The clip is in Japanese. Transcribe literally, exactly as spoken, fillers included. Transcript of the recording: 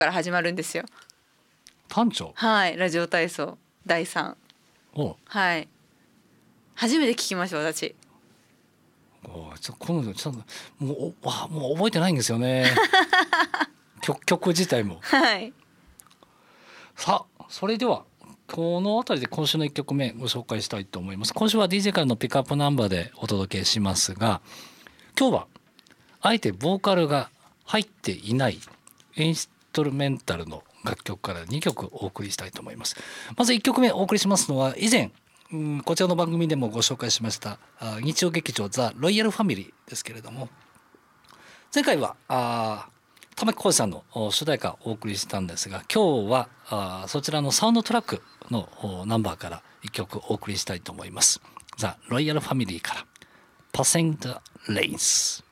から始まるんですよ。 短調。 はい、ラジオ体操だいさん。 おはい、初めて聞きました私。 おちょっと今度ちょっともうわもう覚えてないんですよね曲, 曲自体も。 はい。 さあそれではこの辺りで今週のいっきょくめご紹介したいと思います。今週は ディージェー からのピックアップナンバーでお届けしますが、今日はあえてボーカルが入っていないインストルメンタルの楽曲からにきょくお送りしたいと思います。まずいっきょくめお送りしますのは以前うんこちらの番組でもご紹介しました日曜劇場ザ・ロイヤルファミリーですけれども、前回はあ玉置浩二さんの主題歌をお送りしたんですが、今日はあそちらのサウンドトラックのナンバーからいっきょくお送りしたいと思います。ザ・ロイヤルファミリーから Passing the Lanes。